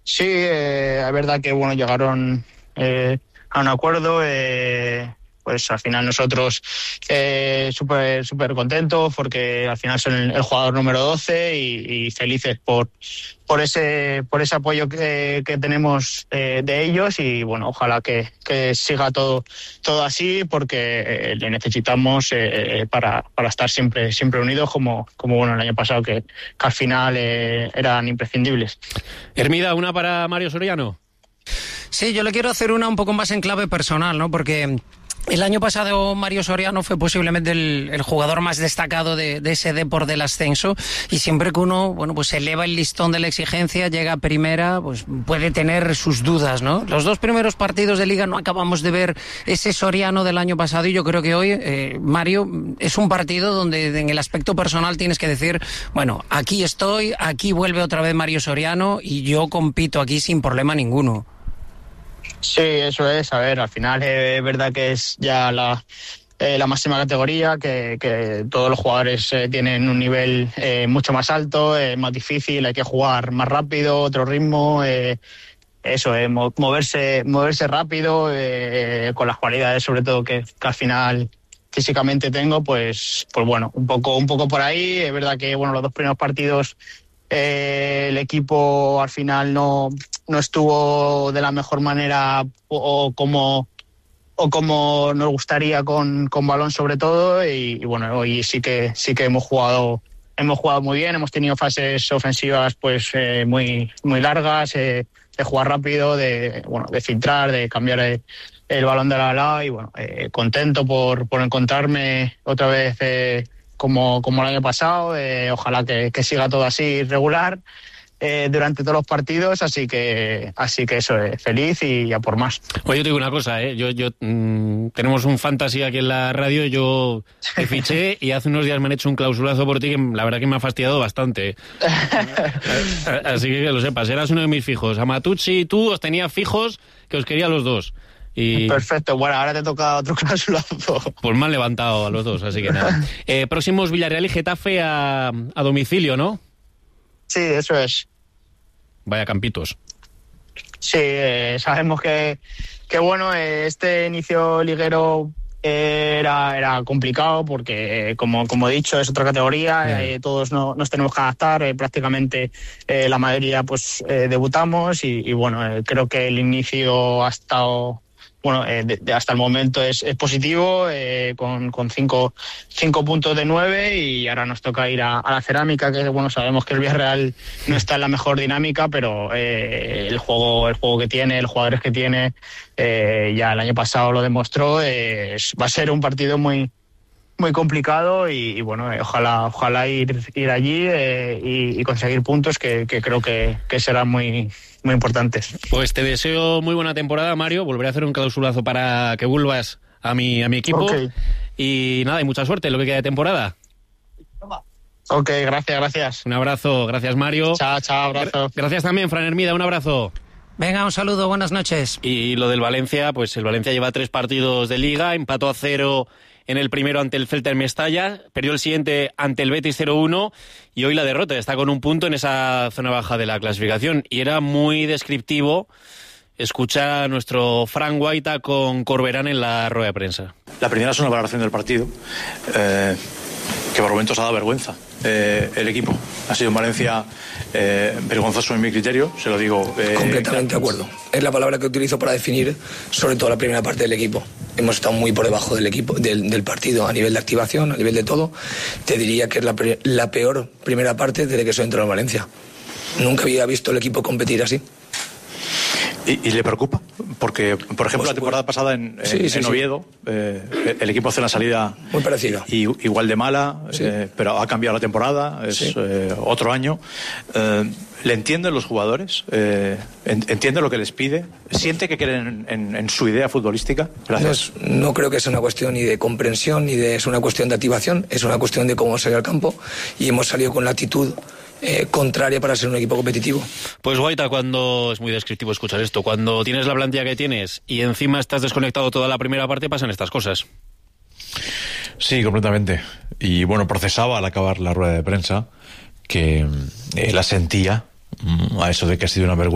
Sí, es verdad que bueno, llegaron a un acuerdo. Pues al final nosotros súper contentos porque al final son el jugador número 12 y felices por ese apoyo que tenemos de ellos, y bueno, ojalá que siga todo así, porque le necesitamos para estar siempre unidos como bueno el año pasado, que al final eran imprescindibles. Hermida, una para Mario Soriano. Sí, yo le quiero hacer una un poco más en clave personal, ¿no? Porque el año pasado Mario Soriano fue posiblemente el jugador más destacado de ese Depor del ascenso, y siempre que uno, bueno, pues eleva el listón de la exigencia, llega a primera, pues puede tener sus dudas, ¿no? Los 2 primeros partidos de Liga no acabamos de ver ese Soriano del año pasado, y yo creo que hoy, Mario, es un partido donde en el aspecto personal tienes que decir, bueno, aquí estoy, aquí vuelve otra vez Mario Soriano y yo compito aquí sin problema ninguno. Sí, eso es. A ver, al final es verdad que es ya la máxima categoría, que todos los jugadores tienen un nivel mucho más alto, más difícil, hay que jugar más rápido, otro ritmo, moverse rápido, con las cualidades sobre todo que al final físicamente tengo, pues bueno, un poco por ahí. Es verdad que bueno, los 2 primeros partidos el equipo al final no estuvo de la mejor manera o como nos gustaría con balón sobre todo, y bueno, hoy sí que hemos jugado muy bien, hemos tenido fases ofensivas pues muy largas, de jugar rápido, de filtrar, de cambiar el balón de lado a lado, y bueno, contento por encontrarme otra vez como el año pasado. Ojalá que siga todo así regular durante todos los partidos, así que eso, feliz y a por más. Oye, yo te digo una cosa, yo tenemos un fantasy aquí en la radio, yo te fiché y hace unos días me han hecho un clausulazo por ti que la verdad que me ha fastidiado bastante. Así que lo sepas, eras uno de mis fijos. A Matucci y tú os tenía fijos, que os quería a los dos. Y perfecto, bueno, ahora te toca otro clausulazo. Pues me han levantado a los dos, así que nada. Próximos Villarreal y Getafe a domicilio, ¿no? Sí, eso es. Vaya campitos. Sí, sabemos que bueno, este inicio liguero era complicado porque, como he dicho, es otra categoría, todos nos tenemos que adaptar, prácticamente la mayoría pues debutamos y bueno, creo que el inicio ha estado... Bueno, hasta el momento es positivo, con 5 puntos de 9, y ahora nos toca ir a la Cerámica, que bueno, sabemos que el Villarreal no está en la mejor dinámica, pero el juego que tiene, los jugadores que tiene, ya el año pasado lo demostró. Va a ser un partido muy complicado y bueno, ojalá ir allí y conseguir puntos que creo que serán muy importantes. Pues te deseo muy buena temporada, Mario. Volveré a hacer un clausulazo para que vuelvas a mi equipo. Okay. Y nada, y mucha suerte en lo que queda de temporada. Ok, gracias. Un abrazo, gracias, Mario. Chao, abrazo. Gracias también, Fran Hermida, un abrazo. Venga, un saludo, buenas noches. Y lo del Valencia, pues el Valencia lleva 3 partidos de Liga, empató a 0 en el primero ante el Celta en Mestalla, perdió el siguiente ante el Betis 0-1 y hoy la derrota, está con un punto en esa zona baja de la clasificación. Y era muy descriptivo escuchar a nuestro Fran Guaita con Corberán en la rueda de prensa. La primera es una valoración del partido, que por momentos ha dado vergüenza. El equipo ha sido en Valencia vergonzoso en mi criterio, se lo digo. Completamente de acuerdo. Es la palabra que utilizo para definir sobre todo la primera parte del equipo. Hemos estado muy por debajo del equipo, del partido, a nivel de activación, a nivel de todo. Te diría que es la peor primera parte desde que soy entrado en Valencia. Nunca había visto el equipo competir así. ¿Y le preocupa? Porque, por ejemplo, la temporada pasada en Oviedo, el equipo hace una salida muy parecida, igual de mala, pero ha cambiado la temporada, es otro año. ¿Le entienden los jugadores? ¿Entiende lo que les pide? ¿Siente que creen en su idea futbolística? Gracias. No creo que sea una cuestión ni de comprensión, es una cuestión de activación, es una cuestión de cómo salir al campo, y hemos salido con la actitud contraria para ser un equipo competitivo. Pues Guaita, cuando es muy descriptivo escuchar esto, cuando tienes la plantilla que tienes y encima estás desconectado toda la primera parte, pasan estas cosas. Sí, completamente. Y bueno, procesaba al acabar la rueda de prensa que la sentía a eso de que ha sido una vergüenza